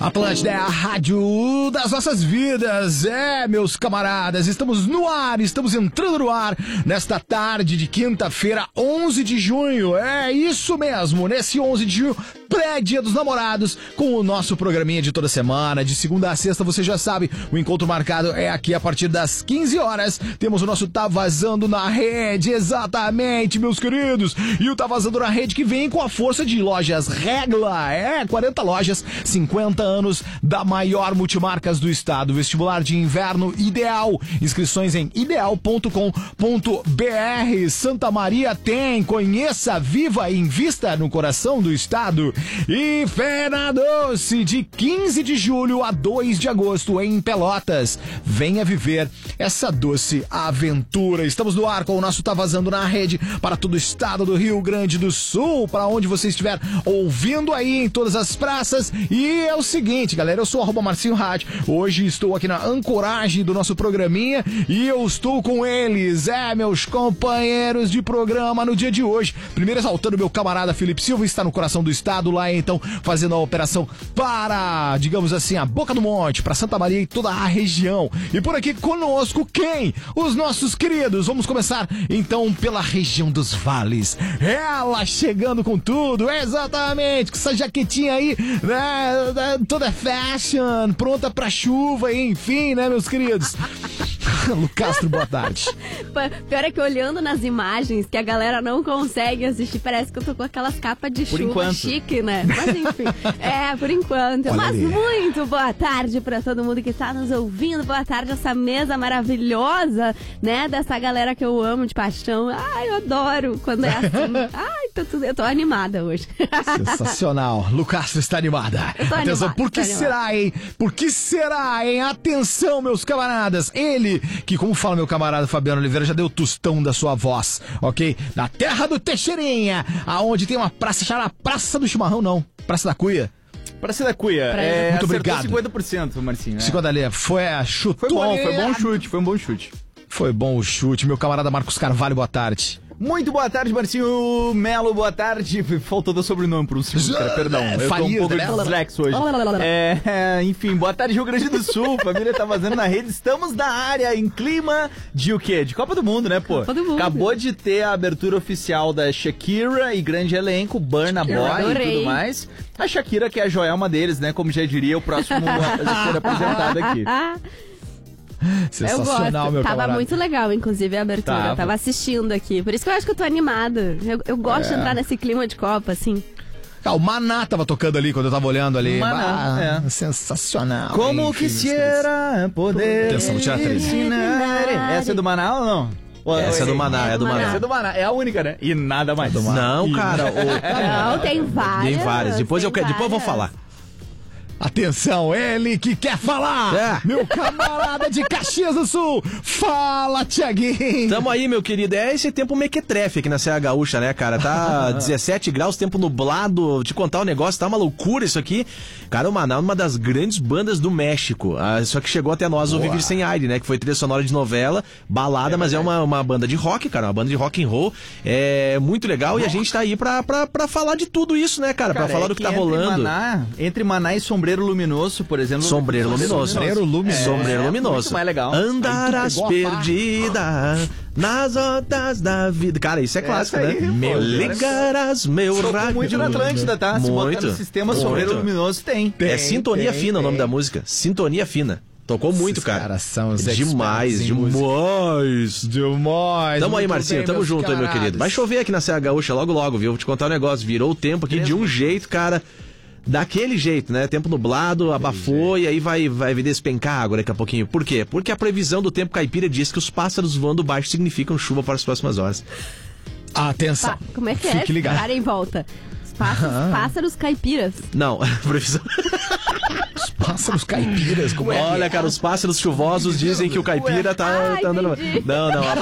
Atlântida é a rádio das nossas vidas. Meus camaradas, estamos no ar, estamos entrando no ar nesta tarde de quinta-feira, 11 de junho. É isso mesmo, nesse 11 de junho, pré-dia dos namorados, com o nosso programinha de toda semana, de segunda a sexta, você já sabe, o encontro marcado é aqui a partir das 15 horas. Temos o nosso Tá Vazando na Rede, exatamente, meus queridos. E o Tá Vazando na Rede que vem com a força de Lojas Regla. 40 lojas, 50 anos da maior multimarcas do estado. Vestibular de inverno ideal. Inscrições em ideal.com.br. Santa Maria tem. Conheça, viva e invista no coração do estado. E Fena Doce, de 15 de julho a 2 de agosto em Pelotas. Venha viver essa doce aventura. Estamos no ar com o nosso Tá Vazando na Rede para todo o estado do Rio Grande do Sul, para onde você estiver ouvindo aí em todas as praças. E é o seguinte, galera, eu sou @Marcinho Rádio. Hoje estou aqui na ancoragem do nosso programinha e eu estou com eles, meus companheiros de programa no dia de hoje. Primeiro exaltando meu camarada Felipe Silva, está no coração do estado lá, então, fazendo a operação para, digamos assim, a Boca do Monte, para Santa Maria e toda a região. E por aqui conosco, quem? Os nossos queridos. Vamos começar, então, pela região dos vales. Ela chegando com tudo, exatamente, com essa jaquetinha aí, né, toda fashion, pronta pra chuva, enfim, né, meus queridos? Lucastro, boa tarde. Pior é que olhando nas imagens que a galera não consegue assistir, parece que eu tô com aquelas capas de por chuva enquanto. Chique, né? Mas enfim, por enquanto. Olha Mas ali. muito boa tarde pra todo mundo que tá nos ouvindo. Boa tarde, essa mesa maravilhosa, né? Dessa galera que eu amo de paixão. Ai, eu adoro quando é assim. Ai, eu tô animada hoje. Sensacional. Lucastro está animada. Eu tô Atenção, animada, por que tô será, hein? Por que será, hein? Atenção, meus camaradas. Ele, que como fala meu camarada Fabiano Oliveira, já deu tostão da sua voz, ok? Na terra do Teixeirinha, aonde tem uma praça chamada Praça do Chimarrão, não. Praça da Cuia. Praça da Cuia, Muito obrigado. 50%, Marcinho. Segunda ali, foi a chute. Foi um bom chute. Foi bom o chute. Meu camarada Marcos Carvalho, boa tarde. Muito boa tarde, Marcinho Melo, boa tarde. Faltou teu sobrenome por um segundo, cara, perdão. Eu tô um pouco dislexo hoje. Enfim, boa tarde, Rio Grande do Sul. Família Tá Vazando na Rede. Estamos na área em clima de o quê? De Copa do Mundo, né, pô? Copa do Mundo. Acabou de ter a abertura oficial da Shakira e grande elenco, Burna Boy adorei. e tudo mais. A Shakira, que é a Joelma deles, né? Como já diria o próximo a ser apresentado aqui. Sensacional, eu meu gosto. Tava camarada. muito legal, inclusive, a abertura. Eu tava assistindo aqui. Por isso que eu acho que eu tô animada. Eu gosto de entrar nesse clima de Copa, assim. O Maná tava tocando ali quando eu tava olhando ali. Maná, Sensacional. Como Enfim, quisiera poder Atenção, vou tirar a trilha. ensinar. Essa é do Maná ou não? Essa é do Maná, é do Maná. Essa é do Maná, é a única, né? E nada mais. Não, cara. Não, tem várias. Tem várias. Depois eu vou falar. Atenção, ele que quer falar! Meu camarada de Caxias do Sul! Fala, Tiaguinho! Tamo aí, meu querido. É esse tempo mequetrefe aqui na Serra Gaúcha, né, cara? Tá 17 graus, tempo nublado. Te contar um negócio, tá uma loucura isso aqui. Cara, o Maná é uma das grandes bandas do México. Só que chegou até nós o Viver Sem Aire, né? Que foi trilha sonora de novela, balada, mas é uma banda de rock, cara. Uma banda de rock and roll. É muito legal e a gente tá aí pra falar de tudo isso, né, cara? Pra falar do que tá rolando. Entre Maná e Sombreiro Luminoso, por exemplo. Sombreiro Luminoso. Sombreiro Luminoso. Sombreiro Luminoso. Muito mais legal. Andarás perdida nas rodas da vida. Cara, isso é clássico, né? Ligarás meu rádio. Muito na Atlântida, tá? Se botar no sistema Sombreiro Luminoso, tem. É Sintonia Fina o nome da música. Sintonia Fina. Tocou muito, cara. Caras são os demais. Tamo aí, Marcinho. Tamo junto aí, meu querido. Vai chover aqui na Serra Gaúcha logo, viu? Vou te contar um negócio. Virou o tempo aqui de um jeito, cara. Daquele jeito, né? Tempo nublado, abafou e aí vai despencar água daqui a pouquinho. Por quê? Porque a previsão do tempo caipira diz que os pássaros voando baixo significam chuva para as próximas horas. Atenção. Como é que Fique ligado. Para em volta. Pássaros caipiras. Não, previsão... Os pássaros caipiras, como é? Olha, cara, os pássaros chuvosos dizem que o caipira tá andando... entendi. Não,